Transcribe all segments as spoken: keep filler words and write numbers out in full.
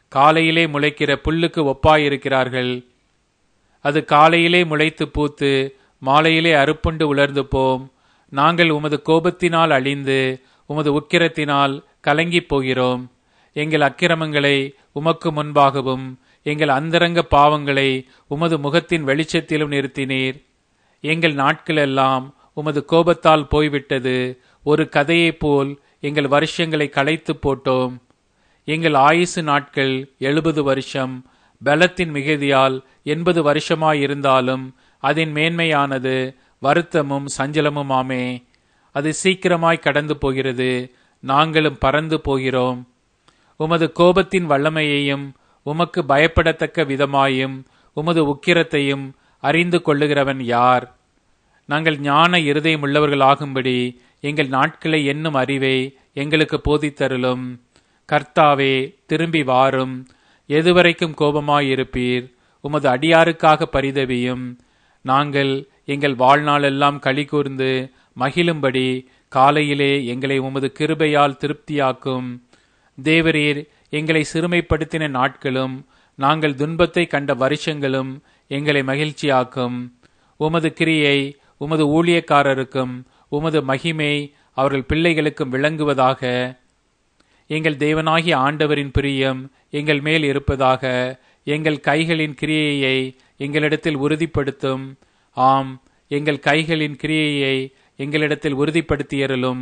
காலையிலே முளைக்கிற புல்லுக்கு ஒப்பாயிருக்கிறார்கள். அது காலையிலே முளைத்து பூத்து மாலையிலே அறுப்புண்டு உலர்ந்து போம். நாங்கள் உமது கோபத்தினால் அழிந்து உமது உக்கிரத்தினால் கலங்கிப் போகிறோம். எங்கள் அக்கிரமங்களை உமக்கு முன்பாகவும் எங்கள் அந்தரங்க பாவங்களை உமது முகத்தின் வெளிச்சத்திலும் நிறுத்தினீர். எங்கள் நாட்களெல்லாம் உமது கோபத்தால் போய்விட்டது. ஒரு கதையைப் போல் எங்கள் வருஷங்களை களைத்து போட்டோம். எங்கள் ஆயுசு நாட்கள் எழுபது வருஷம். பலத்தின் மிகுதியால் எண்பது வருஷமாயிருந்தாலும் அதன் மேன்மையானது வருத்தமும் சஞ்சலமுமாமே. அது சீக்கிரமாய் கடந்து போகிறது, நாங்களும் பறந்து போகிறோம். உமது கோபத்தின் வல்லமையையும் உமக்கு பயப்படத்தக்க விதமாயும் உமது உக்கிரத்தையும் அறிந்து கொள்ளுகிறவன் யார்? நாங்கள் ஞான இருதயம் உள்ளவர்களாகும்படி எங்கள் நாட்களை எண்ணும் அறிவை எங்களுக்கு போதித்தருளும். கர்த்தாவே, திரும்பி வாரும். எதுவரைக்கும் கோபமாயிருப்பீர்? உமது அடியாருக்காக பரிதவியும். நாங்கள் எங்கள் வாழ்நாளெல்லாம் களி கூர்ந்து மகிழும்படி காலையிலே எங்களை உமது கிருபையால் திருப்தியாக்கும். தேவரீர் எங்களை சிறுமைப்படுத்தின நாட்களும் நாங்கள் துன்பத்தை கண்ட வருஷங்களும் எங்களை மகிழ்ச்சியாக்கும். உமது கிரியை உமது ஊழியக்காரருக்கும் உமது மகிமை அவர்கள் பிள்ளைகளுக்கும் விளங்குவதாக. எங்கள் தேவனாகிய ஆண்டவரின் பிரியம் எங்கள் மேல் இருப்பதாக. எங்கள் கைகளின் கிரியையை எங்களிடத்தில் உறுதிப்படுத்தும். ஆம், எங்கள் கைகளின் கிரியையை எங்களிடத்தில் உறுதிப்படுத்தியருளும்.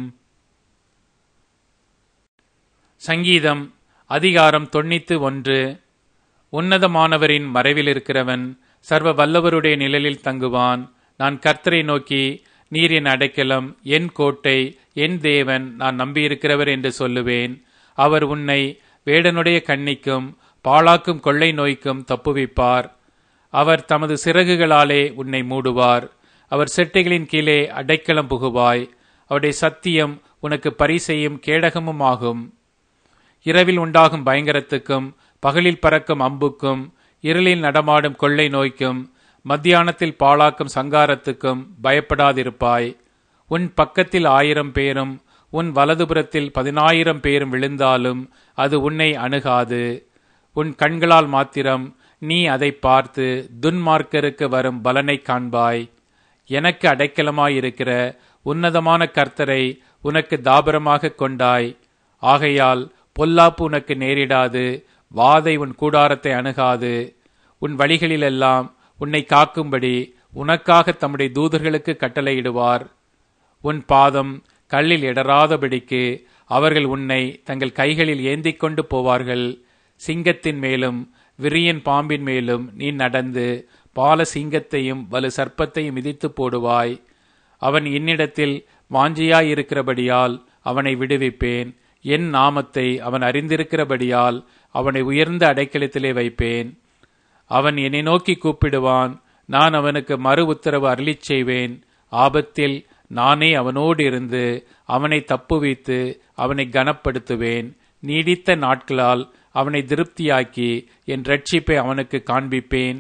சங்கீதம் அதிகாரம் தொண்ணூத்து ஒன்று. உன்னதமானவரின் மறைவில் இருக்கிறவன் சர்வ வல்லவருடைய நிழலில் தங்குவான். நான் கர்த்தரை நோக்கி, நீர் என் அடைக்கலம், என் கோட்டை, என் தேவன், நான் நம்பியிருக்கிறவர் என்று சொல்லுவேன். அவர் உன்னை வேடனுடைய கண்ணிக்கும் பாழாக்கும் கொள்ளை நோய்க்கும் தப்புவிப்பார். அவர் தமது சிறகுகளாலே உன்னை மூடுவார். அவர் செட்டைகளின் கீழே அடைக்கலம் புகுவாய். அவருடைய சத்தியம் உனக்கு பரிசையும் கேடகமும் ஆகும். இரவில் உண்டாகும் பயங்கரத்துக்கும் பகலில் பறக்கும் அம்புக்கும் இருளில் நடமாடும் கொள்ளை நோய்க்கும் மத்தியானத்தில் பாழாக்கும் சங்காரத்துக்கும் பயப்படாதிருப்பாய். உன் பக்கத்தில் ஆயிரம் பேரும் உன் வலதுபுறத்தில் பதினாயிரம் பேரும் விழுந்தாலும் அது உன்னை அணுகாது. உன் கண்களால் மாத்திரம் நீ அதை பார்த்து துன்மார்க்கருக்கு வரும் பலனை காண்பாய். எனக்கு அடைக்கலமாயிருக்கிற உன்னதமான கர்த்தரை உனக்கு தாபரமாக கொண்டாய். ஆகையால் பொல்லாப்பு உனக்கு நேரிடாது, வாதை உன் கூடாரத்தை அணுகாது. உன் வழிகளிலெல்லாம் உன்னை காக்கும்படி உனக்காக தம்முடைய தூதர்களுக்கு கட்டளையிடுவார். உன் பாதம் கல்லில் இடராதபடிக்கு அவர்கள் உன்னை தங்கள் கைகளில் ஏந்திக் கொண்டு போவார்கள். சிங்கத்தின் மேலும் விரியன் பாம்பின் மேலும் நீ நடந்து பால சிங்கத்தையும் வலு சர்ப்பத்தையும் மிதித்து போடுவாய். அவன் என்னிடத்தில் வாஞ்சியாயிருக்கிறபடியால் அவனை விடுவிப்பேன். என் நாமத்தை அவன் அறிந்திருக்கிறபடியால் அவனை உயர்ந்த அடைக்கலத்திலே வைப்பேன். அவன் என்னை நோக்கி கூப்பிடுவான், நான் அவனுக்கு மறு உத்தரவு அருளிச் செய்வேன். ஆபத்தில் நானே அவனோடு இருந்து அவனை தப்புவித்து அவனை கனப்படுத்துவேன். நீடித்த நாட்களால் அவனை திருப்தியாக்கி என் இரட்சிப்பை அவனுக்கு காண்பிப்பேன்.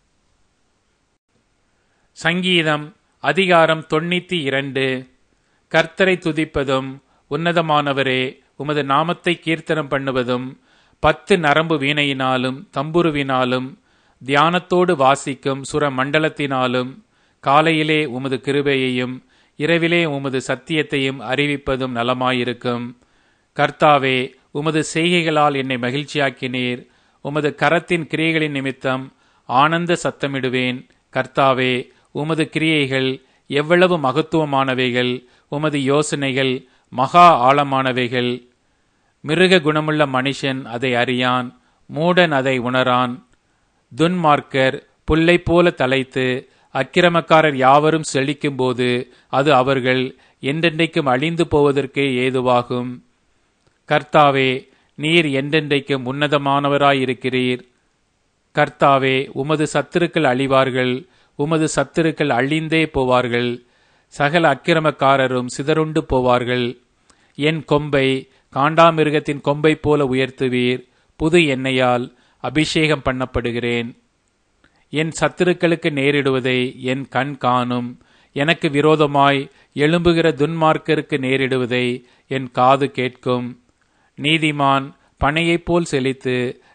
சங்கீதம் அதிகாரம் தொண்ணூத்தி இரண்டு. கர்த்தரை துதிப்பதும் உன்னதமானவரே உமது நாமத்தை கீர்த்தனம் பண்ணுவதும் பத்து நரம்பு வீணையினாலும் தம்புருவினாலும் தியானத்தோடு வாசிக்கும் சுர மண்டலத்தினாலும் காலையிலே உமது கிருபையையும் இரவிலே உமது சத்தியத்தையும் அறிவிப்பதும் நலமாயிருக்கும். கர்த்தாவே, உமது செய்கைகளால் என்னை மகிழ்ச்சியாக்கினீர். உமது கரத்தின் கிரியைகளின் நிமித்தம் ஆனந்த சத்தமிடுவேன். கர்த்தாவே, உமது கிரியைகள் எவ்வளவு மகத்துவமானவைகள்! உமது யோசனைகள் மகா ஆழமானவைகள். மிருக குணமுள்ள மனுஷன் அதை அறியான், மூடன் அதை உணரான். துன்மார்க்கர் புல்லை போல தலைத்து அக்கிரமக்காரர் யாவரும் செழிக்கும் போது அது அவர்கள் என்றென்றைக்கும் அழிந்து போவதற்கே ஏதுவாகும். கர்த்தாவே, நீர் என்றென்றைக்கும் உன்னதமானவராயிருக்கிறீர். கர்த்தாவே, உமது சத்துருக்கள் அழிவார்கள், உமது சத்துருக்கள் அழிந்தே போவார்கள். சகல அக்கிரமக்காரரும் சிதறுண்டு போவார்கள். என் கொம்பை காண்டாமிருகத்தின் கொம்பை போல உயர்த்துவீர். புது எண்ணெயால் அபிஷேகம் பண்ணப்படுகிறேன். என் சத்துருக்களுக்கு நேரிடுவதை என் கண் காணும். எனக்கு விரோதமாய் எழும்புகிற துன்மார்க்கருக்கு நேரிடுவதை என் காது கேட்கும். நீதிமான் பனையைப் போல் செழித்து